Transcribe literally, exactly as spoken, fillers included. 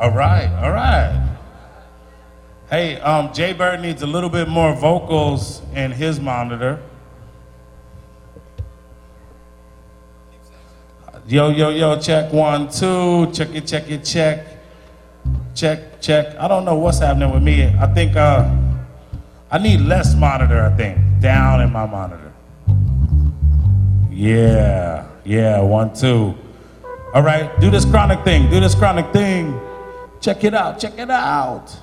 All right, all right. Hey, um, Jay Bird needs a little bit more vocals in his monitor. Yo, yo, yo, check one, two, check it, check it, check. Check, check. I don't know what's happening with me. I think uh, I need less monitor, I think. Down in my monitor. Yeah, yeah, one, two. All right, do this chronic thing, do this chronic thing. Check it out, check it out.